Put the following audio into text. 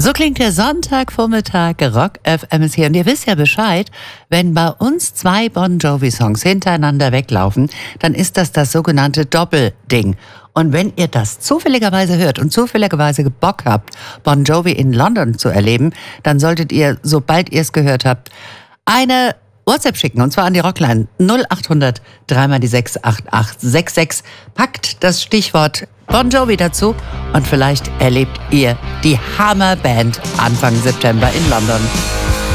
So klingt der Sonntagvormittag, Rock FM ist hier. Und ihr wisst ja Bescheid, wenn bei uns 2 Bon Jovi-Songs hintereinander weglaufen, dann ist das sogenannte Doppelding. Und wenn ihr das zufälligerweise hört und zufälligerweise Bock habt, Bon Jovi in London zu erleben, dann solltet ihr, sobald ihr es gehört habt, eine WhatsApp schicken, und zwar an die Rockline 0800 3 die 6 8866. Packt das Stichwort Bon Jovi dazu und vielleicht erlebt ihr die Hammerband Anfang September in London.